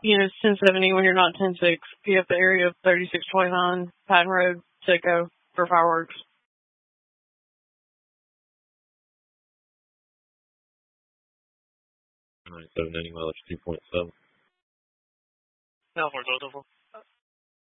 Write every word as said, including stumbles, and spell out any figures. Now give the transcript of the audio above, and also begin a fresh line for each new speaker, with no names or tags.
you know, it's ten seventy when you're not ten six. Be up the area of thirty-six twenty-nine Patton Road to go for fireworks.
ninety-seven ninety mileage two point seven.
California Delta